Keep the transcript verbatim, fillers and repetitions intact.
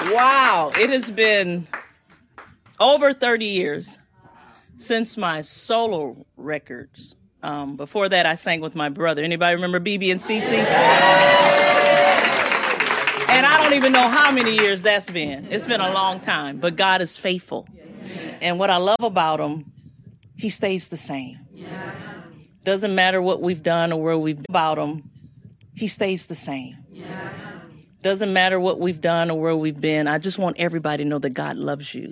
Wow, it has been over thirty years since my solo records. Um, before that, I sang with my brother. Anybody remember B B and C C? And I don't even know how many years that's been. It's been a long time, but God is faithful. And what I love about him, he stays the same. Doesn't matter what we've done or where we've been about him, he stays the same. Doesn't matter what we've done or where we've been. I just want everybody to know that God loves you.